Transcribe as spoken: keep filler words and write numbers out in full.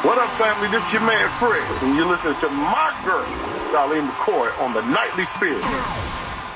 What up, family? This your man, Fred, and you're listening to my girl, Charlene McCoy, on the Nightly Spirit.